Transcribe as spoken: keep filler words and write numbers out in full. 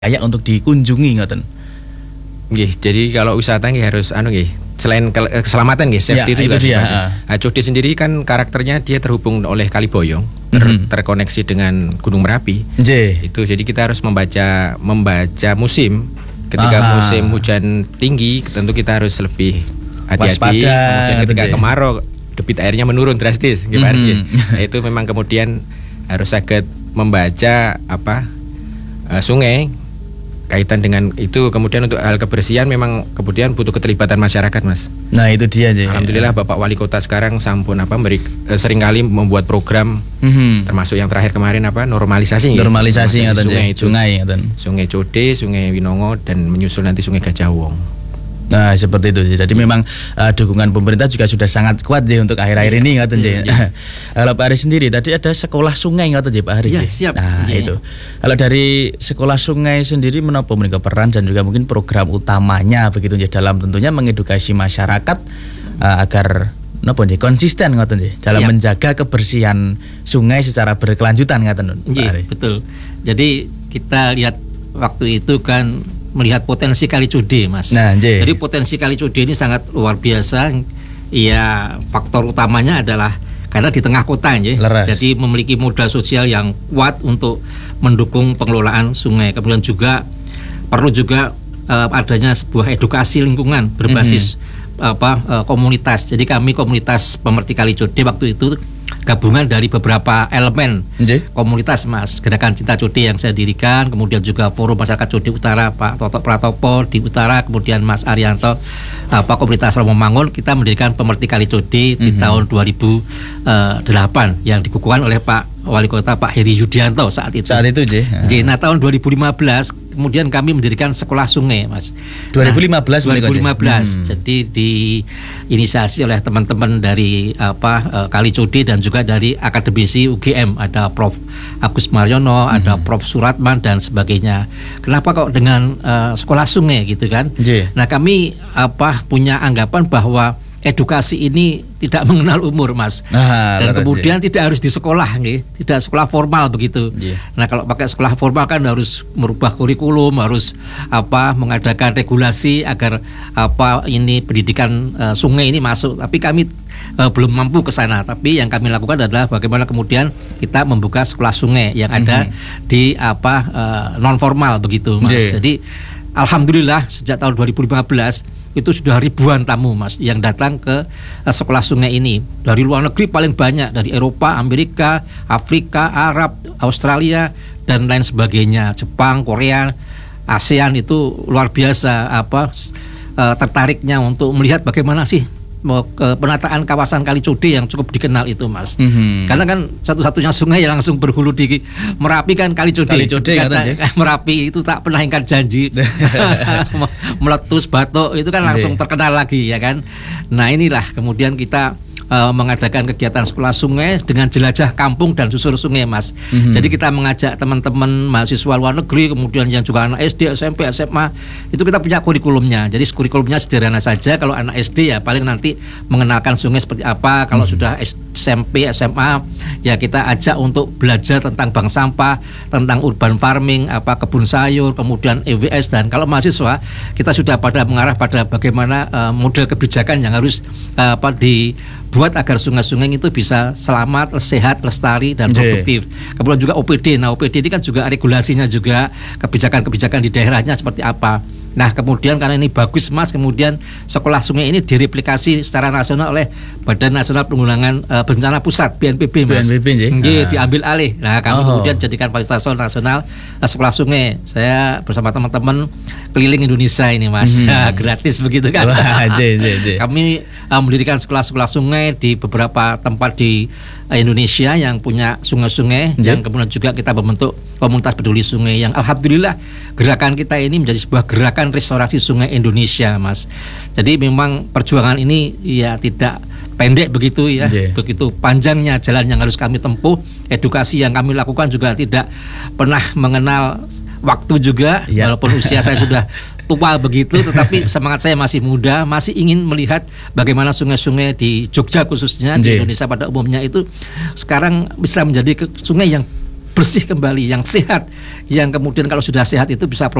layak untuk dikunjungi ngoten. Nggih, jadi kalau wisata nggih harus anu nggih, selain ke- keselamatan nggih, safety Ya, itu juga itu dia, semuanya. ah. Nah, Code sendiri kan karakternya dia terhubung oleh Kali Boyong, ter- Mhm. terkoneksi dengan Gunung Merapi. Nggih. Itu jadi kita harus membaca membaca musim. Ketika Aha. musim hujan tinggi, tentu kita harus lebih hati-hati. Waspada, Kemudian ketika gitu ya. kemarau, debit airnya menurun drastis, gimana Mhm. sih? Nah, itu memang kemudian harus saged membaca apa eh, sungai. Kaitan dengan itu, kemudian untuk hal kebersihan memang kemudian butuh keterlibatan masyarakat, Mas. Nah, itu dia aja. Alhamdulillah Bapak Wali Kota sekarang sampun apa beri, eh, seringkali membuat program, Mhm. termasuk yang terakhir kemarin apa normalisasi. Normalisasi ya? ngoten sungai nggih. itu. Sungai ngoten. Sungai Code, Sungai Winongo, dan menyusul nanti Sungai Gajah Wong. Nah, seperti itu. Jadi memang uh, dukungan pemerintah juga sudah sangat kuat ya untuk akhir-akhir ini ngoten nggih. Kalau Pak Hari sendiri tadi ada sekolah sungai ngoten nggih Pak Hari. Ya, nggih? siap. Nah, Nggih. itu. Kalau dari sekolah sungai sendiri menapa menika peran dan juga mungkin program utamanya begitu ya dalam tentunya mengedukasi masyarakat uh, agar napa nggih konsisten ngoten nggih dalam Siap. menjaga kebersihan sungai secara berkelanjutan ngoten Pak Nggih, Hari. betul. Jadi kita lihat waktu itu kan melihat potensi Kali Code, Mas. Nah, nggih. Jadi potensi Kali Code ini sangat luar biasa. Ya, faktor utamanya adalah karena di tengah kota nggih. Leres. Jadi memiliki modal sosial yang kuat untuk mendukung pengelolaan sungai. Kemudian juga perlu juga eh, adanya sebuah edukasi lingkungan berbasis apa eh, komunitas. Jadi kami komunitas pemerhati Kali Code waktu itu gabungan dari beberapa elemen Nggih. komunitas, Mas. Gerakan Cinta Code yang saya dirikan, kemudian juga Forum Masyarakat Code Utara Pak Toto Pratopo di Utara, kemudian Mas Arianto apa komunitas Romo Mangun. Kita mendirikan pemerhati Kali Code di Mhm. tahun dua ribu delapan yang dikukuhkan oleh Pak Wali Kota Pak Heri Yudianto saat itu. Saat itu nggih. Jadi, nah tahun dua ribu lima belas kemudian kami mendirikan sekolah sungai, Mas. dua ribu lima belas Nah, menika, dua ribu lima belas. Hmm. Jadi diinisiasi oleh teman-teman dari apa eh, Kali Code dan juga dari akademisi U G M, ada Prof Agus Mariono, Hmm. ada Prof Suratman dan sebagainya. Kenapa kok dengan eh, sekolah sungai gitu kan? Nggih. Nah, kami apa punya anggapan bahwa edukasi ini tidak mengenal umur, Mas. Ah, Dan leres, kemudian tidak harus di sekolah nih, tidak sekolah formal begitu. Iya. Nah, kalau pakai sekolah formal kan harus merubah kurikulum, harus apa mengadakan regulasi agar apa ini pendidikan eh, sungai ini masuk. Tapi kami eh, belum mampu ke sana. Tapi yang kami lakukan adalah bagaimana kemudian kita membuka sekolah sungai yang ada di apa eh, non formal begitu, Mas. Iya. Jadi alhamdulillah sejak tahun dua ribu lima belas itu sudah ribuan tamu, Mas, yang datang ke uh, sekolah sungai ini dari luar negeri paling banyak, dari Eropa, Amerika, Afrika, Arab, Australia dan lain sebagainya, Jepang, Korea, ASEAN. Itu luar biasa apa uh, tertariknya untuk melihat bagaimana sih mau ke penataan kawasan Kali Code yang cukup dikenal itu, Mas. Mhm. Karena kan satu-satunya sungai yang langsung berhulu di Merapi kan Kali Code. Kali Code, Kan, katanya. Merapi itu tak pernah ingkar janji. Meletus batuk itu kan langsung Iya. terkenal lagi ya kan. Nah, inilah kemudian kita uh, mengadakan kegiatan sekolah sungai dengan jelajah kampung dan susur sungai, Mas. Mhm. Jadi kita mengajak teman-teman mahasiswa luar negeri, kemudian yang juga anak S D, S M P, S M A, itu kita punya kurikulumnya. Jadi kurikulumnya sederhana saja. Kalau anak S D ya paling nanti mengenalkan sungai seperti apa. Kalau Mhm. sudah S M P, S M A ya kita ajak untuk belajar tentang bank sampah, tentang urban farming, apa kebun sayur, kemudian E W S. Dan kalau mahasiswa kita sudah pada mengarah pada bagaimana uh, model kebijakan yang harus uh, apa dibuat agar sungai-sungai itu bisa selamat, sehat, lestari dan Nggih. produktif. Kemudian juga O P D. Nah, O P D ini kan juga regulasinya juga kebijakan-kebijakan di daerahnya seperti apa. Nah, kemudian karena ini bagus, Mas, kemudian sekolah sungai ini direplikasi secara nasional oleh Badan Nasional Penanggulangan uh, Bencana Pusat B N P B, Mas. B N P B, nggih. Nggih, Ah. diambil alih. Nah, kami Oh. kemudian jadikan fasilitas nasional uh, sekolah sungai. Saya bersama teman-teman keliling Indonesia ini, Mas. Mhm. Nah, gratis begitu kan. Wah, jeh, jeh, jeh. Kami uh, mendirikan sekolah-sekolah sungai di beberapa tempat di uh, Indonesia yang punya sungai-sungai, Nggih. yang kemudian juga kita membentuk komunitas peduli sungai yang alhamdulillah gerakan kita ini menjadi sebuah gerakan restorasi sungai Indonesia, Mas. Jadi memang perjuangan ini ya tidak pendek begitu ya, Nggih. begitu panjangnya jalan yang harus kami tempuh. Edukasi yang kami lakukan juga tidak pernah mengenal waktu juga, Ya. walaupun usia saya sudah tua begitu, tetapi semangat saya masih muda, masih ingin melihat bagaimana sungai-sungai di Jogja khususnya, di Nggih. Indonesia pada umumnya itu sekarang bisa menjadi ke- sungai yang bersih kembali, yang sehat, yang kemudian kalau sudah sehat itu bisa